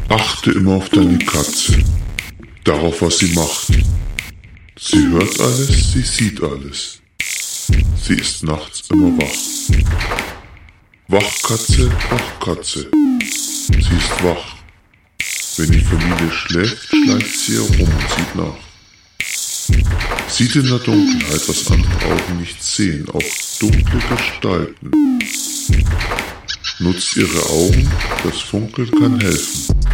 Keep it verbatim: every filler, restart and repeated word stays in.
Achte immer auf deine Katze, darauf, was sie macht. Sie hört alles, sie sieht alles. Sie ist nachts immer wach. Wachkatze, Wachkatze, sie ist wach. Wenn die Familie schläft, schleicht sie herum und sieht nach. Sieht in der Dunkelheit, was andere Augen nicht sehen, auch dunkle Gestalten. Nutzt ihre Augen, das Funkeln kann helfen.